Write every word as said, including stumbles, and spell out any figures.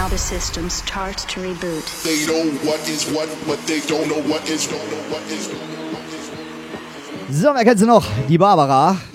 All the systems start to reboot. They know what is what, but they don't know what is, don't know what is. So, wer kennt sie noch? Die Barbara.